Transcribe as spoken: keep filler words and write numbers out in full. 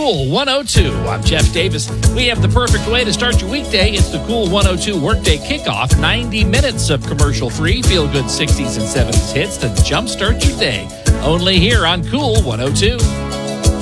Cool one oh two. I'm Jeff Davis. We have the perfect way to start your weekday. It's the Cool one oh two Workday Kickoff. ninety minutes of commercial-free, feel-good sixties and seventies hits to jumpstart your day. Only here on Cool one oh two.